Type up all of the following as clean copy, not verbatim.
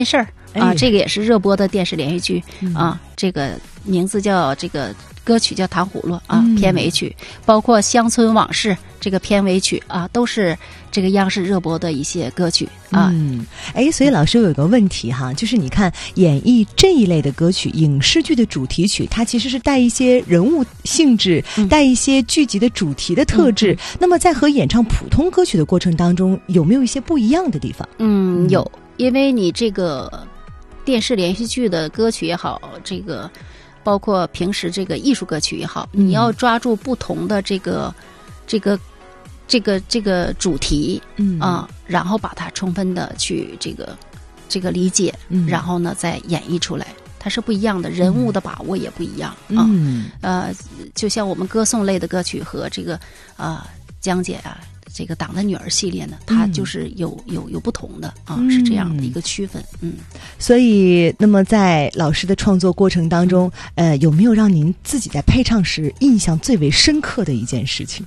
事儿啊，这个也是热播的电视连续剧啊，这个名字叫这个歌曲叫《糖葫芦》啊，片尾曲，包括《乡村往事》这个片尾曲啊，都是这个央视热播的一些歌曲啊。 所以老师有一个问题哈，就是你看演绎这一类的歌曲，影视剧的主题曲，它其实是带一些人物性质，带一些剧集的主题的特质。那么在和演唱普通歌曲的过程当中，有没有一些不一样的地方？ 有，因为你这个电视连续剧的歌曲也好，这个包括平时这个艺术歌曲也好，你要抓住不同的这个主题然后把它充分的去这个理解，然后呢再演绎出来，它是不一样的，人物的把握也不一样就像我们歌颂类的歌曲和这个江姐啊。这个党的女儿系列呢，它就是有不同的是这样的一个区分。 所以那么在老师的创作过程当中，有没有让您自己在配唱时印象最为深刻的一件事情？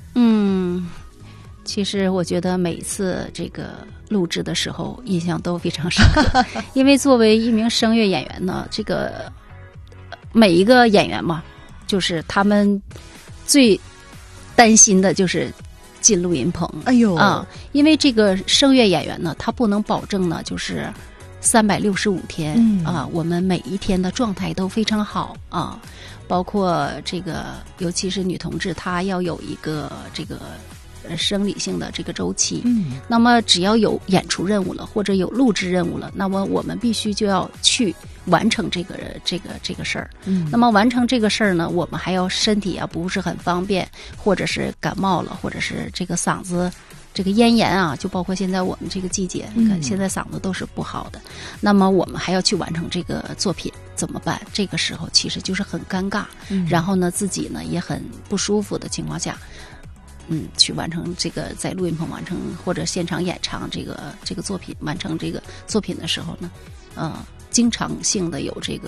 其实我觉得每次这个录制的时候印象都非常深刻因为作为一名声乐演员呢，这个每一个演员嘛，就是他们最担心的就是进录音棚。因为这个声乐演员呢，他不能保证呢就是365天我们每一天的状态都非常好包括这个尤其是女同志，她要有一个这个生理性的这个周期。那么只要有演出任务了，或者有录制任务了，那么我们必须就要去完成这个事儿。那么完成这个事儿呢，我们还要身体不是很方便，或者是感冒了，或者是这个嗓子这个咽炎就包括现在我们这个季节，现在嗓子都是不好的。那么我们还要去完成这个作品，怎么办？这个时候其实就是很尴尬，然后呢自己呢也很不舒服的情况下。去完成这个在录音棚完成或者现场演唱这个作品，完成这个作品的时候呢，经常性的有这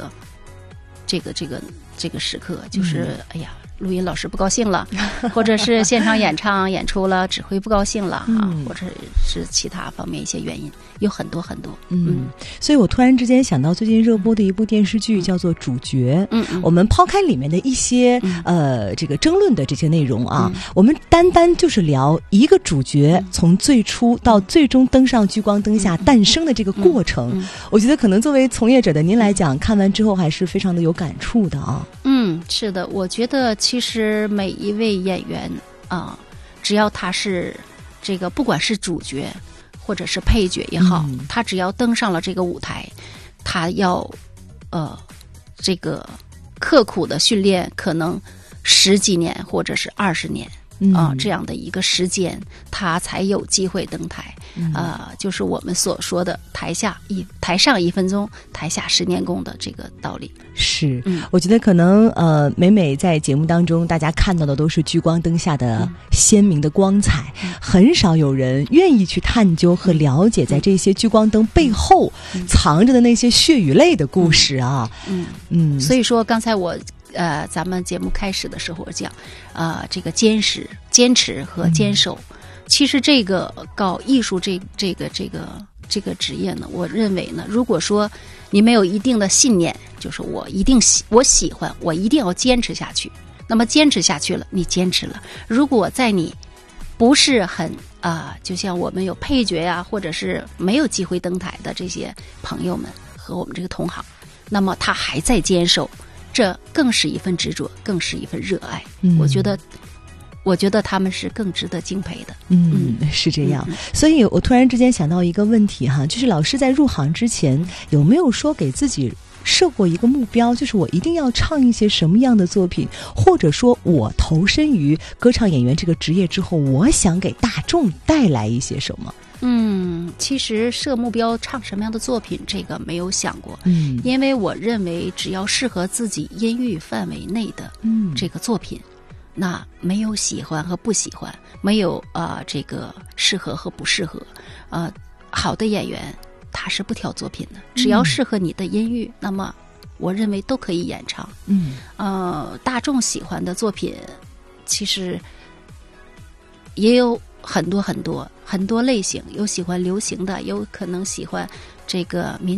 个时刻，就是录音老师不高兴了，或者是现场演唱演出了指挥不高兴了或者是其他方面一些原因，有很多很多。 所以我突然之间想到最近热播的一部电视剧叫做《主角》。我们抛开里面的一些这个争论的这些内容我们单单就是聊一个主角从最初到最终登上聚光灯下诞生的这个过程。我觉得可能作为从业者的您来讲，看完之后还是非常的有感触的是的，我觉得其实每一位演员只要他是这个不管是主角或者是配角也好，他只要登上了这个舞台，他要这个刻苦的训练，可能10几年或者是20年这样的一个时间，他才有机会登台。就是我们所说的台上1分钟，台下10年功的这个道理。 是，我觉得可能每每在节目当中，大家看到的都是聚光灯下的鲜明的光彩，很少有人愿意去探究和了解在这些聚光灯背后藏着的那些血与泪的故事所以说刚才我咱们节目开始的时候讲这个坚持和坚守。其实这个搞艺术这个职业呢，我认为呢，如果说你没有一定的信念，就是我喜欢，我一定要坚持下去。那么坚持下去了，你坚持了。如果在你不是很就像我们有配角呀，或者是没有机会登台的这些朋友们和我们这个同行，那么他还在坚守，这更是一份执着，更是一份热爱。我觉得他们是更值得敬佩的。 是这样。所以我突然之间想到一个问题就是老师在入行之前有没有说给自己设过一个目标，就是我一定要唱一些什么样的作品，或者说我投身于歌唱演员这个职业之后，我想给大众带来一些什么？ 其实设目标唱什么样的作品，这个没有想过。因为我认为只要适合自己音域范围内的这个作品，那没有喜欢和不喜欢，没有这个适合和不适合。好的演员他是不挑作品的，只要适合你的音域，那么我认为都可以演唱。大众喜欢的作品其实也有很多类型，有喜欢流行的，有可能喜欢这个民